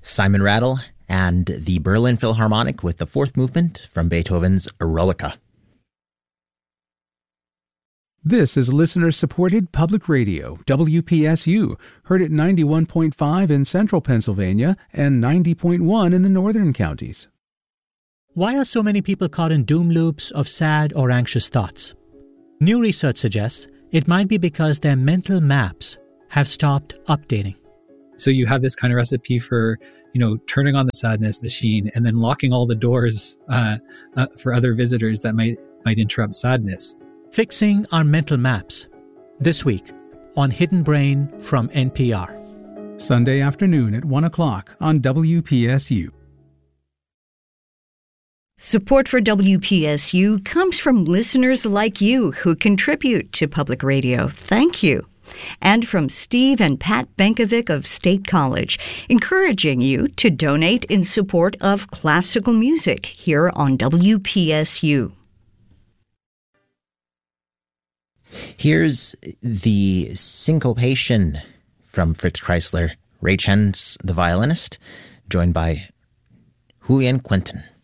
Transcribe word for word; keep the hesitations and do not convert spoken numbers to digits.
Simon Rattle and the Berlin Philharmonic with the fourth movement from Beethoven's Eroica. This is listener-supported public radio, W P S U, heard at ninety-one point five in central Pennsylvania and ninety point one in the northern counties. Why are so many people caught in doom loops of sad or anxious thoughts? New research suggests it might be because their mental maps have stopped updating. So you have this kind of recipe for, you know, turning on the sadness machine and then locking all the doors uh, uh, for other visitors that might might interrupt sadness. Fixing our mental maps. This week on Hidden Brain from N P R. Sunday afternoon at one o'clock on W P S U. Support for W P S U comes from listeners like you who contribute to public radio. Thank you. And from Steve and Pat Benkovic of State College, encouraging you to donate in support of classical music here on W P S U. Here's the syncopation from Fritz Kreisler, Ray Chen's The Violinist, joined by Julian Quentin.